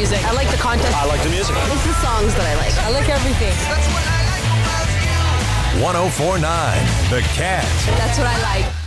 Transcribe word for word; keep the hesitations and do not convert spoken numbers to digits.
music. I like the content. I like the music. It's the songs that I like. I like everything. one oh four point nine The Cat. That's what I like.